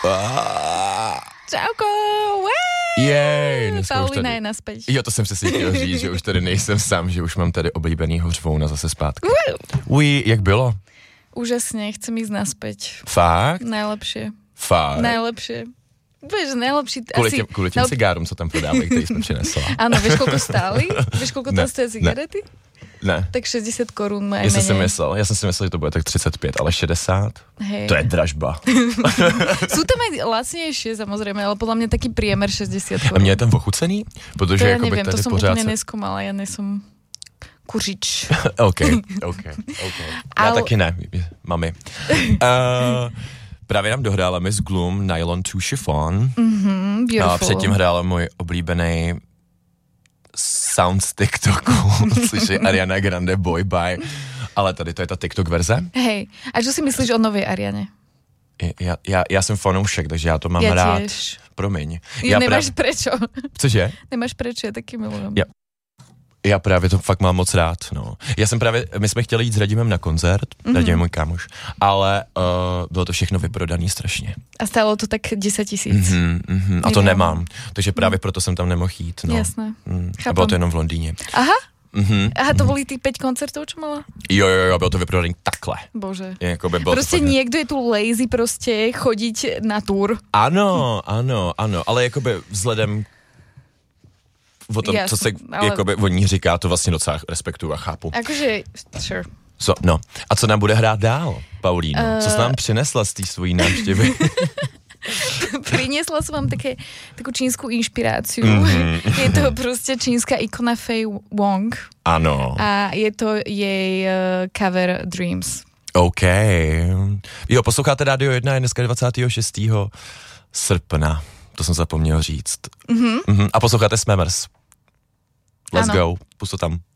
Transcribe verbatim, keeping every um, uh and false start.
Čauko! Jej, Paulina je naspäť. Jo, to jsem přesně chtěl říct, že už tady nejsem sám, že už mám tady oblíbený hořvouna zase zpátky. Uj, jak bylo? Úžasne, chcem ísť naspäť. Fakt? Najlepšie. Fakt? Najlepšie. Vieš, najlepší... Kvůli asi, těm, kvůli těm najlep... cigárům, co tam prodávají, který jsme přinesla. Áno, vieš, koľko stáli? Vieš, koľko tam stojí cigarety? Ne. Tak šedesát korún má Já jsem si menej. myslel, já jsem si myslel, že to bude tak třicet pět, ale šedesát? Hej. To je dražba. Sú tam aj lacnejšie, samozrejme, ale podľa mňa taký priemer šedesát korún. A mě je tam ochucený? Protože to ja jakoby neviem, tady to som pořád úplne se... neskomala, ja nesom kuřič. OK, OK, OK. Já Ale... taky ne, mami. Uh, právě nám dohrála Miss Gloom Nylon two Chiffon. Mm-hmm, beautiful. A předtím hrála můj oblíbený sound z TikToku, což je Ariana Grande Boy Bye. Ale tady to je ta TikTok verze. Hej, a čo si myslíš o novej Ariane? Já, já, já jsem fanoušek, takže já to mám ja rád. Tiež. Promiň. Ja Já nemáš prav... prečo. Cože? Nemáš prečo, ja taky milujem. Ja. Já právě to fakt mám moc rád, no. Já jsem právě, my jsme chtěli jít s Radimem na koncert, mm-hmm. Radim je můj kámoš, ale uh, bylo to všechno vyprodaný strašně. A stálo to tak deset tisíc. Mm-hmm, mm-hmm. A to nemám, takže právě mm. proto jsem tam nemohl jít, no. Jasné. Mm. A bylo to jenom v Londýně. Aha, mm-hmm. aha, to boli tých päť koncertov, čo mala? Jo, jo, jo, bylo to vyprodaný takhle. Bože. Jakoby bylo prostě to fakt... niekto je tu lazy prostě chodiť na tour. Ano, ano, ano, ale jakoby vzhledem o tom, Jasne, co se ale... jakoby o ní říká, to vlastně docela respektuju a chápu. Akože, sure. So, no, a co nám bude hrát dál, Paulíno? Uh... Co jsi nám přinesla z té svojí návštěvy? Priniesla som vám také, takú čínsku inšpiráciu. Mm-hmm. Je to prostě čínska ikona Fei Wong. Ano. A je to jej uh, cover Dreams. OK. Jo, posloucháte Rádio jedna, je dneska dvacátého šestého srpna. To jsem zapomněl říct. Mm-hmm. Mm-hmm. A posloucháte Smemers. Let's ano. go. Pust to tam.